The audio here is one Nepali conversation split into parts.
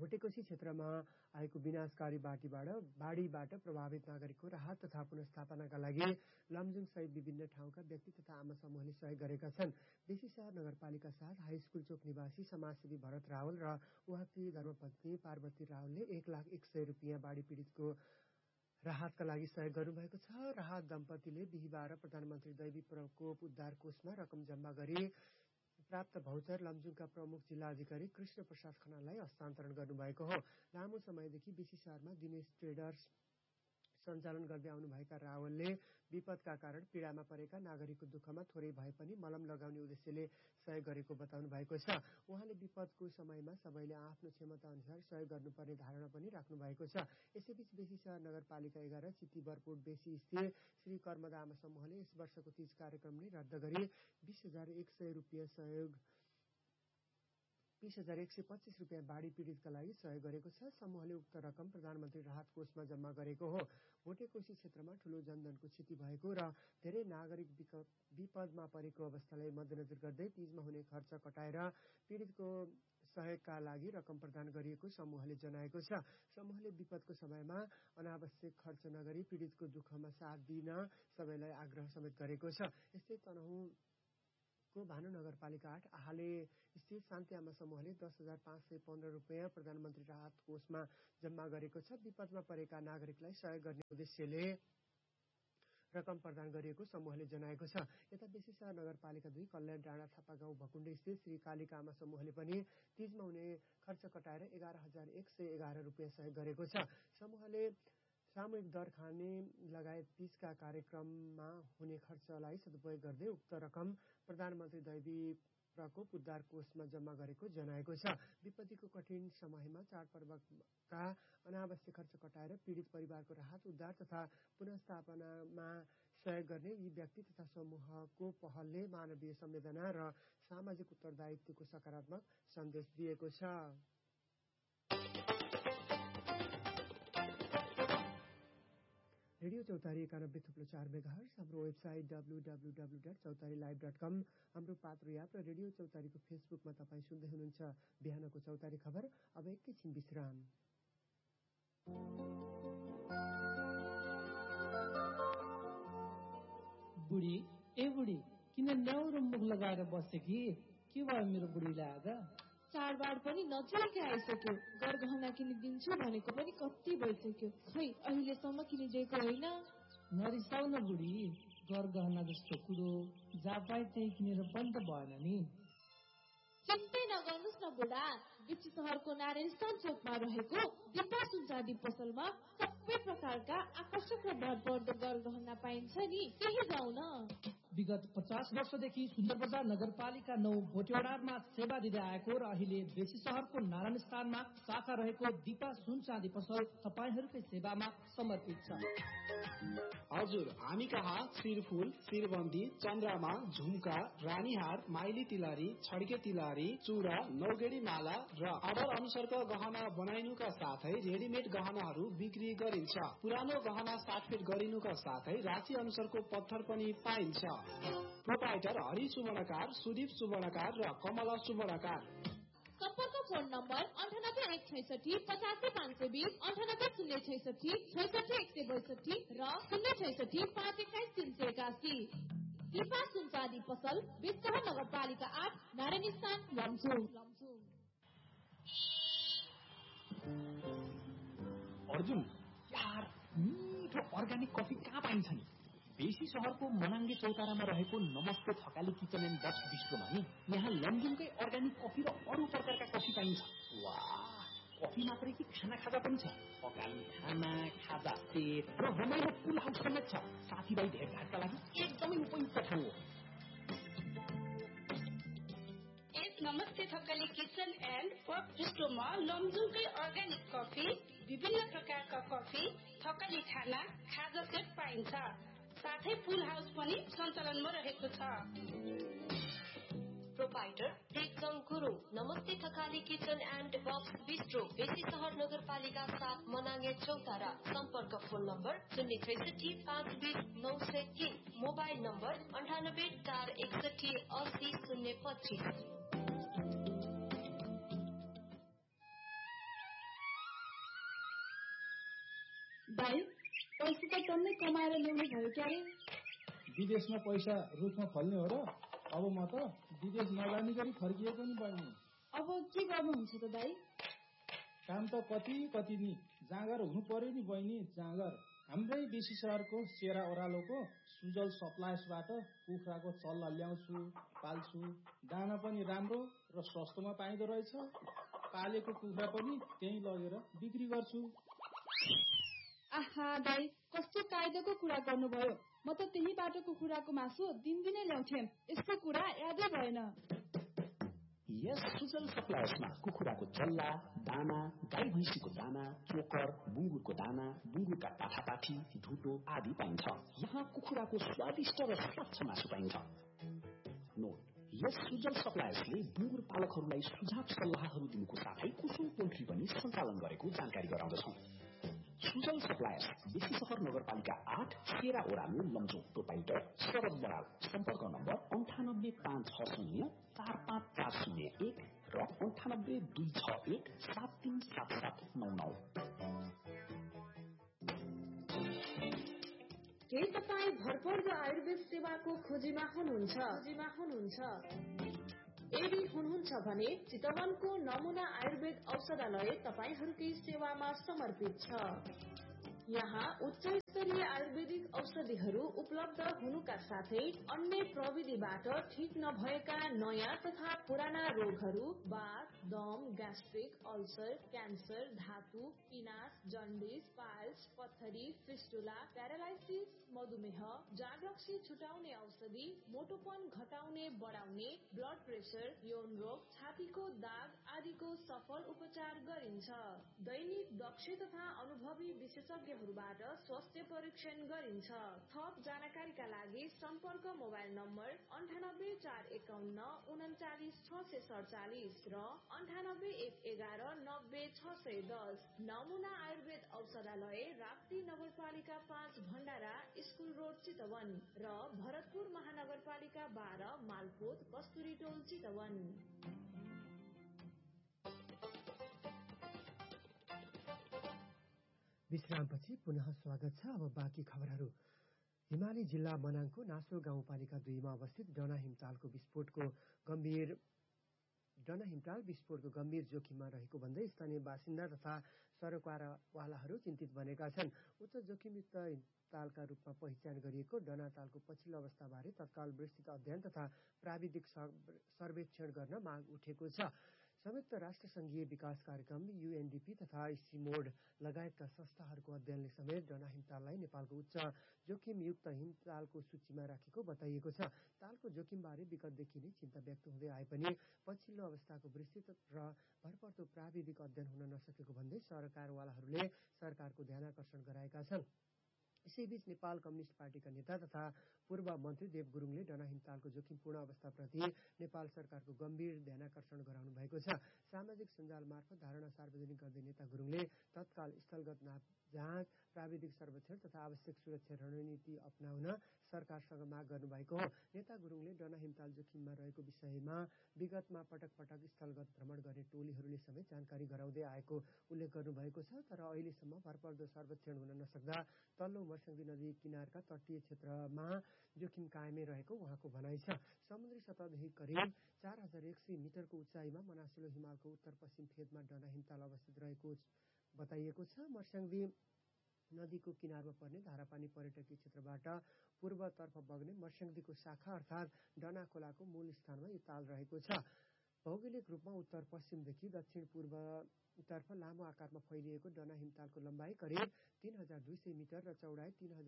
भोटेकोशी क्षेत्रमा आएको विनाशकारी बाढीबाट प्रभावित नागरिकको राहत तथा पुनर्स्थापनाका लागि लमजुङ सहित विभिन्न ठाउँका व्यक्ति तथा आमा समूहले सहयोग गरेका छन्। बेसी शहर नगरपालिका साथ हाई स्कुल चोक निवासी समाजसेवी भरत रावल र उहाँकी धर्मपत्नी पार्वती रावलले 1,01,000 रुपियाँ बाढी पीडितको राहतका लागि सहयोग गर्नुभएको छ। राहत दम्पतिले बिहिबार प्रधानमन्त्री दैवी प्रकोप उद्धार कोषमा रकम जम्मा गरी प्राप्त भाउचर लमजुङका प्रमुख जिल्ला अधिकारी कृष्ण प्रसाद खनाललाई हस्तान्तरण गर्नुभएको हो। लामो समयदेखि बेसी शहरमा दिनेश ट्रेडर्स सञ्चालन गर्दै आउनुभएका रावलले विपदका कारण पीडामा परेका नागरिकको दुःखमा थोरै भए पनि मलम लगाउने उद्देश्यले सहयोग गरेको बताउनु भएको छ। उहाँले विपदको समयमा सबैले आफ्नो क्षमता अनुसार सहयोग गर्नुपर्ने धारणा पनि राख्नु भएको छ। यसैबीच बेसी शहर नगरपालिका 11 चित्तीबरपुर बेसी स्थित श्री कर्मदा आमा समूहले यस वर्षको तीज कार्यक्रम नै रद्द गरी 20,100 रुपियाँ सहयोग 20,125 रुपियाँ बाढी पीडितका लागि सहयोग गरेको छ। समूहले उक्त रकम प्रधानमन्त्री राहत कोषमा जम्मा गरेको हो। भोटेकोशी क्षेत्रमा ठूलो जनधनको क्षति भएको र धेरै नागरिक विपदमा परेको अवस्थालाई मध्यनजर गर्दै तीजमा हुने खर्च कटाएर पीडितको सहयोगका लागि रकम प्रदान गरिएको समूहले जनाएको छ। समूहले विपदको समयमा अनावश्यक खर्च नगरी पीडितको दुःखमा साथ दिन सबैलाई आग्रह समेत गरेको छ। यस्तै तनहुँको भानु नगरपालिका 8 आहाले स्थित शान्ति आमा समूहले 10,515 रुपियाँ प्रधानमन्त्री राहत कोषमा जम्मा गरेको छ। विपदमा परेका नागरिकलाई सहयोग गर्ने उद्देश्यले रकम प्रदान गरिएको समूहले जनाएको छ। यता बेसी शहर नगरपालिका 2 कल्याण डाँडा थापागाउँ भकुण्डे स्थित श्री कालिका आमा समूहले पनि तीजमा हुने खर्च कटाएर 11,111 रुपियाँ सहयोग गरेको छ। समूहले सामूहिक दर खाने लगायत तीजका कार्यक्रममा हुने खर्चलाई सदुपयोग गर्दै उक्त रकम प्रधानमन्त्री दैवी प्रकोप उद्धार कोषमा जम्मा गरेको जनाएको छ। विपत्तिको कठिन समयमा चाडपर्वका अनावश्यक खर्च कटाएर पीडित परिवारको राहत उद्धार तथा पुनर्स्थापनामा सहयोग गर्ने यी व्यक्ति तथा समूहको पहलले मानवीय संवेदना र सामाजिक उत्तरदायित्वको सकारात्मक सन्देश दिएको छ। रेडियो चौतारी 91.4 मेगाहर्ज, हाम्रो वेबसाइट www.chautarilive.com, हाम्रो पात्रो याप र रेडियो चौतारीको फेसबुकमा तपाईँ सुन्दै हुनुहुन्छ बिहानको चौतारी खबर। अब एकैछिन विश्राम। बुढी ए बुढी किन न्याउरो मुख लगाएर बसे कि के भयो मेरो बुढीलाई आज? चाडबाड पनि नजिकै आइसक्यो। गरगहना किनिदिन्छु भनेको पनि कति भइसक्यो, खै अहिलेसम्म किनिदिएको होइन। नरिसाउ न बुढी, गरगहना जस्तो कुरो जहाँ पाए त्यही किनेर पनि त भएन नि। चिन्तै नगर्नुहोस् न बुढा, बिच सहरको नारायण चोकमा रहेको दिपा सुनचाँदी पसलमा सबै प्रकारका आकर्षक र भरपर्दो गरगहना पाइन्छ नि, त्यही जाउँ न। विगत 50 वर्षदेखि सुन्दर बजार नगरपालिका 9 भोटेवडारमा सेवा दिँदै आएको र अहिले बेसी शहरको नारायण स्थानमा शाखा रहेको दिपा सुन चाँदी पसल तपाईहरूकै सेवामा समर्पित छ। हजुर, हामी कहाँ शिरफुल, शिरबन्दी, चन्द्रमा, झुम्का, रानीहार, माइली तिलहरी, छड्के तिलहरी, चूड़ा, नौगेडी माला र अर्डर अनुसारका गहना बनाइनुका साथै रेडिमेड गहनाहरू बिक्री गरिन्छ। पुरानो गहना साटफेट गरिनुका साथै राशि अनुसारको पत्थर पनि पाइन्छ। प्रोपाइटर हरि सुवर्णकार, सुदीप सुवर्णकार र कमला सुवर्णकार। सम्पर्क फोन नम्बर 9816 85,520, 98066 66,162 र 066 521 381। दिपा सुनचाँदी पसल, बिचहर नगरपालिका 8, नारायण स्थान, लमजुङ। अर्जुन यार, मिठो अर्ग्यानिक कफी कहाँ पाइन्छ नि? बेसी शहरको मनाङ्गे चौतारामा रहेको नमस्ते थकाली किचन एन्ड बक्स बिस्ट्रोमा नि यहाँ लमजुङकै अर्ग्यानिक कफी र अरू प्रकारका कफी पाइन्छ। वाह, कफी मात्रै कि खाना खाजा पनि छ। अगाडि खाना खाजा सेट र रमाइलो पुल हाउस समेत छ। साथीभाइ भेटघाटका लागि एकदमै उपयुक्त ठाउँ हो। नमस्ते Thakali kitchen and box बिस्ट्रोमा लमजुङकै organic coffee, विभिन्न प्रकारका कफी, थकाली खाना खाजा सेट पाइन्छ। साथै पुल हाउस पनि सञ्चालनमा रहेको छ। प्रोपाइटर प्रेक्जङ गुरुङ, नमस्ते Thakali kitchen and box bistro, बेसी शहर नगरपालिका 7, मनाङ्गे चौतारा। सम्पर्क फोन नम्बर 066 520 903, मोबाइल नम्बर 98 461 80 025। दाइ पैसा त टन्नै कमाएर ल्याउनु भयो क्यारे? विदेशमा पैसा रुखमा फल्ने हो र? अब म त विदेश नजानी गरी फर्किएको नि बहिनी। अब के गर्नुहुन्छ त दाइ? काम त कति नि, जाँगर हुनु पर्यो नि बहिनी, जाँगर। हाम्रै बेसी सहरको सेरा ओह्रालोको सुजल सप्लायर्सबाट कुखुराको चल्ला ल्याउँछु, पाल्छु। दाना पनि राम्रो र सस्तोमा पाइँदो रहेछ। पालेको कुखुरा पनि त्यही लगेर बिक्री गर्छु। आहा दाइ, कस्तो कायदाको कुरा गर्नुभयो। म त त्यही बाटोको कुखुराको मासु दिनदिनै ल्याउँथेँ। यस्तो कुरा यादै भएन। यस सुजल सप्लायर्समा कुखुराको चल्ला, दाना, गाई भैँसीको दाना, चोकर, बुङ्गुरको दाना, बुङ्गुरका पाठापाठी, ढुटो आदि पाइन्छ। यहाँ कुखुराको स्वादिष्ट र स्वच्छ मासु पाइन्छ। नोट: यस सुजल सप्लायर्सले बुङ्गुर पालकहरूलाई सुझाव सल्लाहहरू दिनुको साथै कुसुम पोल्ट्री पनि सञ्चालन गरेको जानकारी गराउँदछौँ। सुजल सप्लायर्स, बेसी सहर नगरपालिका 8, सेरा ओरालो, लमजुङ, प्रोपाइटर शरद बराल। सम्पर्क नम्बर 9856045401 र 9826173799। के तपाईँ भरपर्दो आयुर्वेद सेवाको खोजीमा हुनुहुन्छ? यदि हुनुहुन्छ भने चितवनको नमुना आयुर्वेद औषधालय तपाईहरूकै सेवामा समर्पित छ। यहाँ उच्च स्तरीय आयुर्वेदिक औषधिहरू उपलब्ध हुनुका साथै अन्य प्रविधिबाट ठीक नभएका नयाँ तथा पुराना रोगहरू, बाथ, दम, ग्यास्ट्रिक, अल्सर, क्यान्सर, धातु, पिनास, जन्डिस, पाइल्स, पत्थरी, फिस्टुला, प्यारालाइसिस, मधुमेह, जागरक्सी छुटाउने औषधि, मोटोपन घटाउने बढाउने, ब्लड प्रेसर, यौन रोग, छातीको दाग आदिको सफल उपचार गरिन्छ। दैनिक दक्ष तथा अनुभवी विशेषज्ञहरूबाट स्वास्थ्य परीक्षण गरिन्छ। थप जानकारीका लागि सम्पर्क मोबाइल नम्बर 9841199647 र 9811900610। नमुना आयुर्वेद औषधालय, राप्ती नगरपालिका 5, भण्डारा स्कुल रोड, चितवन र भरतपुर महानगरपालिका 12, मालपोत, कस्तुरी टोल, चितवन। विश्रामपछि पुनः स्वागत छ। अब बाँकी खबरहरू। हिमाली जिल्ला मनाङको नासो गाउँपालिका 2 मा अवस्थित डना हिमताल विस्फोटको गम्भीर जोखिममा रहेको भन्दै स्थानीय बासिन्दा तथा सरकारवालाहरू चिन्तित बनेका छन्। उच्च जोखिमयुक्त हिमतालका रूपमा पहिचान गरिएको डना तालको पछिल्लो अवस्थाबारे तत्काल विस्तृत अध्ययन तथा प्राविधिक सर्वेक्षण गर्न माग उठेको छ। संयुक्त राष्ट्र संघीय विकास कार्यक्रम UNDP तथा सिमोड लगायतका संस्थाहरूको अध्ययनले समेत डना हिमताललाई नेपालको उच्च जोखिमयुक्त हिमतालको सूचीमा राखेको बताइएको छ। तालको जोखिमबारे विगतदेखि नै चिन्ता व्यक्त हुँदै आए पनि पछिल्लो अवस्थाको विस्तृत र भरपर्दो प्राविधिक अध्ययन हुन नसकेको भन्दै सरकारवालाहरूले सरकारको ध्यानाकर्षण गराएका छन्। यसैबीच नेपाल कम्युनिस्ट पार्टीका नेता तथा पूर्व मन्त्री देव गुरुङले डना हिमतालको जोखिमपूर्ण अवस्थाप्रति नेपाल सरकारको गम्भीर ध्यानाकर्षण गराउनु भएको छ। सामाजिक सञ्जाल मार्फत धारणा सार्वजनिक गर्दै नेता गुरुङले तत्काल स्थलगत जाँच, प्राविधिक सर्वेक्षण तथा आवश्यक सुरक्षा रणनीति अपनाउन सरकारसँग माग गर्नुभएको हो। नेता गुरुङले डना हिमताल जोखिममा रहेको विषयमा विगतमा पटक पटक स्थलगत भ्रमण गर्ने टोलीहरूले समेत जानकारी गराउँदै आएको उल्लेख गर्नुभएको छ। तर अहिलेसम्म भरपर्दो सर्वेक्षण हुन नसक्दा तल्लो मर्स्याङ्दी नदी किनारका तटीय क्षेत्रमा जोखिम कायमै रहेको उहाँको भनाइ छ। समुद्री सतहदेखि करिब 4100 मिटरको उचाइमा मनासुलो हिमालको उत्तर पश्चिम फेदमा डना हिमताल अवस्थित रहेको बताइएको छ। मर्स्याङ्दी नदीको किनारमा पर्ने धारापानी पर्यटकीय क्षेत्रबाट पूर्वतर्फ बग्ने मर्स्याङ्दीको शाखा अर्थात् डना खोलाको मूल स्थानमा यो ताल रहेको छ। भौगोलिक रूपमा उत्तर पश्चिमदेखि दक्षिण पूर्वतर्फ लामो आकारमा फैलिएको डना हिमतालको लम्बाइ करिब 3200 मिटर र चौडाइ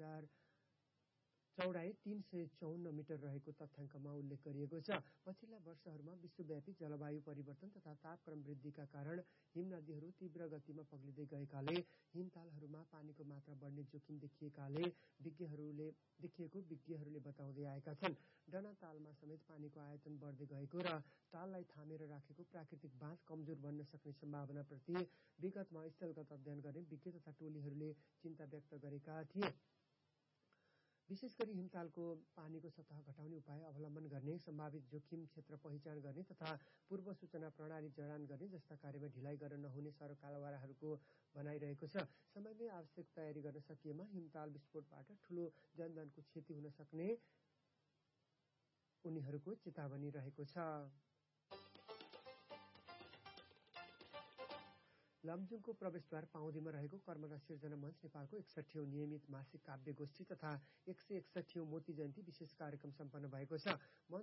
354 मिटर रहेको तथ्याङ्कमा उल्लेख गरिएको छ। पछिल्ला वर्षहरूमा विश्वव्यापी जलवायु परिवर्तन तथा तापक्रम वृद्धिका कारण हिमनदीहरू तीव्र गतिमा पग्लिँदै गएकाले हिमतालहरूमा पानीको मात्रा बढ्ने जोखिम देखिएको विज्ञहरूले बताउँदै आएका छन्। डना तालमा समेत पानीको आयतन बढ्दै गएको र ताललाई थामेर राखेको प्राकृतिक बाँध कमजोर बन्न सक्ने सम्भावनाप्रति विगतमा स्थलगत अध्ययन गर्ने विज्ञ तथा टोलीहरूले चिन्ता व्यक्त गरेका थिए। विशेष गरी हिमतालको पानीको सतह घटाउने उपाय अवलम्बन गर्ने, सम्भावित जोखिम क्षेत्र पहिचान गर्ने तथा पूर्व सूचना प्रणाली जडान गर्ने जस्ता कार्यमा ढिलाइ गर्न नहुने सरकारवालाहरूको भनाइरहेको छ। समयमै आवश्यक तयारी गर्न सकिएमा हिमताल विस्फोटबाट ठूलो जनधनको क्षति हुन सक्ने उनीहरूको चेतावनी रहेको छ। लमजुङको प्रवेशद्वार पाउँदीमा रहेको कर्मदा सिर्जना मञ्च नेपालको 61औं नियमित मासिक काव्य गोष्ठी तथा 161औं मोती जयन्ती विशेष कार्यक्रम सम्पन्न भएको छ।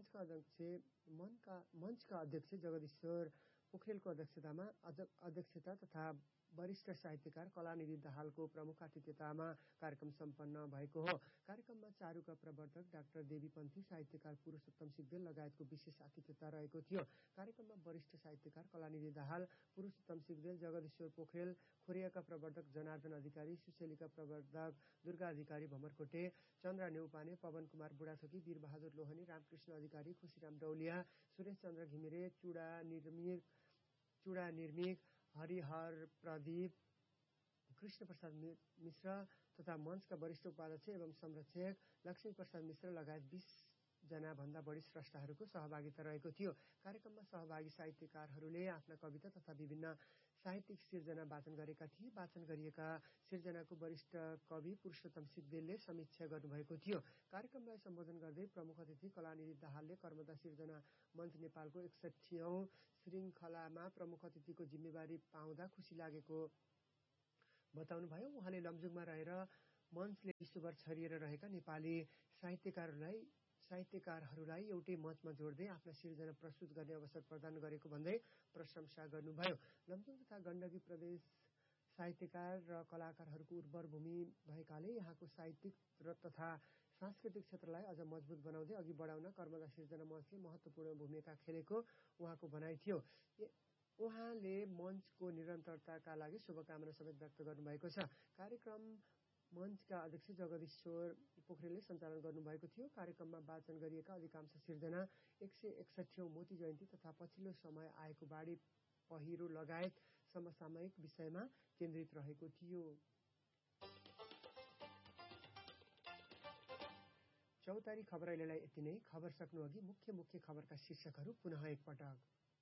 मञ्चका अध्यक्ष जगदीश्वर पोखरेलको अध्यक्षता तथा वरिष्ठ साहित्यकार कलानिधि दाहालको प्रमुख आतिथ्यतामा कार्यक्रम सम्पन्न भएको हो। कार्यक्रममा चारुका प्रवर्तक डाक्टर देवी पन्थी, साहित्यकार पुरुषोत्तम सिग्देल लगायतको विशेष आतिथ्यता रहेको थियो। कार्यक्रममा वरिष्ठ साहित्यकार कलानिधि दाहाल, पुरुषोत्तम सिग्देल, जगदीश्वर पोखरेल, खोरियाका प्रवर्तक जनार्दन अधिकारी, सुशेलीका प्रवर्तक दुर्गा अधिकारी भमरकोटे, चन्द्रा नेउपाने, पवन कुमार बुढाथोकी, वीरबहादुर लोहनी, रामकृष्ण अधिकारी, खुशीराम डौलिया, सुरेश चन्द्र घिमिरे, चुडा निर्मिक, हरिहर प्रदीप, कृष्ण प्रसाद मिश्र तथा मञ्चका वरिष्ठ उपाध्यक्ष एवं संरक्षक लक्ष्मी प्रसाद मिश्र लगायत 20 जना भन्दा बढी स्रष्टाहरूको सहभागिता रहेको थियो। कार्यक्रममा सहभागी साहित्यकारहरूले आफ्ना कविता तथा विभिन्न साहित्यिक सिर्जना वाचन गरेका थिए। वाचन गरिएका सिर्जनाको वरिष्ठ कवि पुरुषोत्तम सिग्देलले समीक्षा गर्नुभएको थियो। कार्यक्रमलाई सम्बोधन गर्दै प्रमुख अतिथि कलानिधि दाहालले कर्मदा सिर्जना मञ्च नेपालको 61औं श्रृङ्खलामा प्रमुख अतिथिको जिम्मेवारी पाउँदा खुसी लागेको बताउनुभयो। उहाँले लमजुङमा रहेर मञ्चले विश्वभर छरिएर रहेका नेपाली साहित्यकारहरूलाई एउटै मञ्चमा जोड्दै आफ्ना सिर्जना प्रस्तुत गर्ने अवसर प्रदान गरेको भन्दै प्रशंसा गर्नुभयो। लमजुङ तथा गण्डकी प्रदेश साहित्यकार र कलाकारहरूको उर्वर भूमि भएकाले यहाँको साहित्यिक तथा सांस्कृतिक क्षेत्रलाई अझ मजबुत बनाउँदै अघि बढाउन कर्मदा सिर्जना मञ्चले महत्वपूर्ण भूमिका खेलेको उहाँको भनाइ थियो। उहाँले मञ्चको निरन्तरताका लागि शुभकामना समेत व्यक्त गर्नुभएको छ। कार्यक्रम मञ्चका अध्यक्ष जगदीश्वर पोखरेलले सञ्चालन गर्नुभएको थियो। कार्यक्रममा वाचन गरिएका अधिकांश सिर्जना 161औं मोती जयन्ती तथा पछिल्लो समय आएको बाढी पहिरो लगायत समसामयिक विषयमा केन्द्रित रहेको थियो। चौतारी खबर अहिलेलाई यति नै। खबर सक्नु अघि मुख्य खबरका शीर्षकहरू पुनः एकपटक।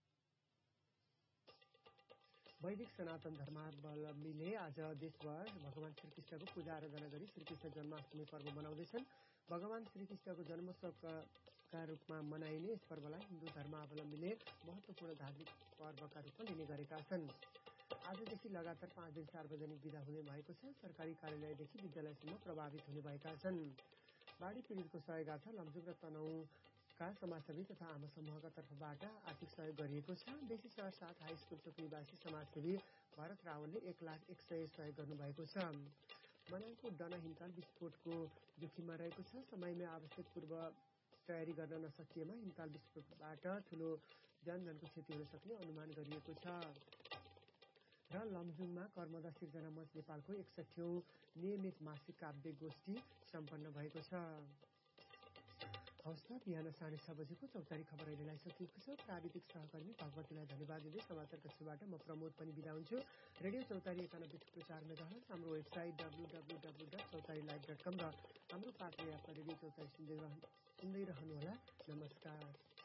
वैदिक सनातन धर्मावलम्बीले आज देशभर भगवान श्रीकृष्णको पूजा आराधना गरी श्रीकृष्ण जन्माष्टमी पर्व मनाउँदैछन्। भगवान श्रीकृष्णको जन्मोत्सवका रूपमा मनाइने यस पर्वलाई हिन्दू धर्मावलम्बीले महत्वपूर्ण धार्मिक पर्वका रूपमा लिने गरेका छन्। आजदेखि लगातार 5 दिन सार्वजनिक बिदा हुने भएको छ। सरकारी कार्यालयदेखि विद्यालयसम्म प्रभावित हुने भएका छन्। बाढी पीडितको सहयोगार्थ लमजुङ र तनहुँका समाजसेवी तथा आमा समूहका तर्फबाट आर्थिक सहयोग गरिएको छ। बेसी सहर 7 हाई स्कुल चोक निवासी समाजसेवी भरत रावलले 1,00,100 सहयोग गर्नुभएको छ। मनाङको डना हिमताल विस्फोटको जोखिममा रहेको छ। समयमै आवश्यक पूर्व तयारी गर्न नसकिएमा हिमताल विस्फोटबाट ठूलो जनधनको क्षति हुन सक्ने अनुमान गरिएको छ। र लमजुङमा कर्मदा सिर्जना मञ्च नेपालको 61औं नियमित मासिक काव्य गोष्ठी सम्पन्न भएको छ। हवस् त, बिहान 6:30 बजेको चौतारी खबर अहिलेलाई सकिएको छ। प्राविधिक सहकर्मी भगवतीलाई धन्यवाद दिँदै समाचार कक्षबाट म प्रमोद पनि बिदा हुन्छु। रेडियो चौतारी 91.4 मेगाहर्ज, हाम्रो वेबसाइट www.chautarielive.com र हाम्रो पात्रो एपमा रेडियो चौतारी सुन्दै रहनुहोला। नमस्कार।